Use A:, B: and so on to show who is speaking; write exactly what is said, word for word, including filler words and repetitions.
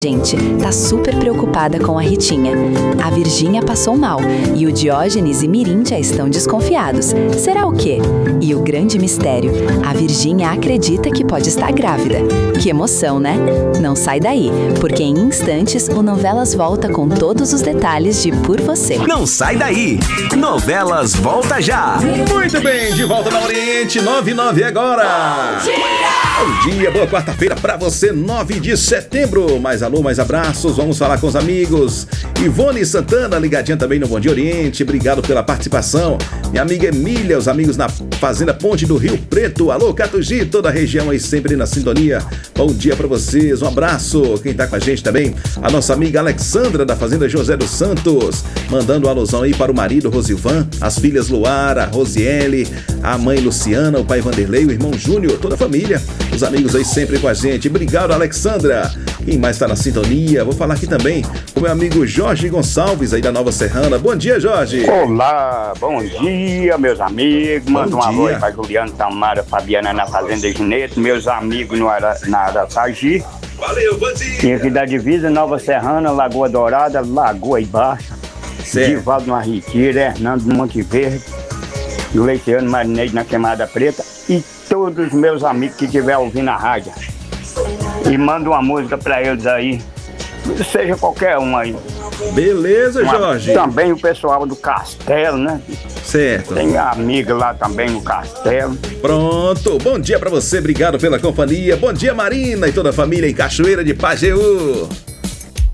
A: Gente, tá super preocupada com a Ritinha. A Virgínia passou mal e o Diógenes e Mirim já estão desconfiados. Será o quê? E o grande mistério, a Virgínia acredita que pode estar grávida. Que emoção, né? Não sai daí, porque em instantes o Novelas volta com todos os detalhes de Por Você.
B: Não sai daí! Novelas volta já!
C: Muito bem, de volta na Oriente, nove e nove agora! Bom dia! Bom dia, boa quarta-feira pra você, nove de setembro. Mais alô, mais abraços, vamos falar com os amigos. Ivone Santana, ligadinha também no Bom Dia Oriente, obrigado pela participação. Minha amiga Emília, os amigos na Fazenda Ponte do Rio Preto. Alô, Catugi, toda a região aí sempre na sintonia. Bom dia pra vocês, um abraço. Quem tá com a gente também, a nossa amiga Alexandra da Fazenda José dos Santos, mandando um alusão aí para o marido Rosivan, as filhas Luara, Rosiele, a mãe Luciana, o pai Vanderlei, o irmão Júnior, toda a família, os amigos aí sempre com a gente. Obrigado, Alexandra. Quem mais tá na sintonia? Vou falar aqui também com meu amigo Jorge Gonçalves aí da Nova Serrana. Bom dia, Jorge.
D: Olá, bom dia, meus amigos. Manda um alô aí pra Juliano, Tamara, Fabiana na Fazenda Gineto, meus amigos no Ara, na Aracagi.
C: Valeu, bom dia.
D: E aqui da divisa, Nova Serrana, Lagoa Dourada, Lagoa Ibaixa, Divaldo no Arritira, Hernando no Monte Verde, Leiteano Marineiro na Queimada Preta e todos os meus amigos que estiver ouvindo a rádio. E manda uma música pra eles aí, seja qualquer um aí.
C: Beleza,
D: uma,
C: Jorge.
D: Também o pessoal do Castelo, né?
C: Certo.
D: Tem amiga lá também no Castelo.
C: Pronto, bom dia pra você, obrigado pela companhia. Bom dia, Marina e toda a família em Cachoeira de Pajeú.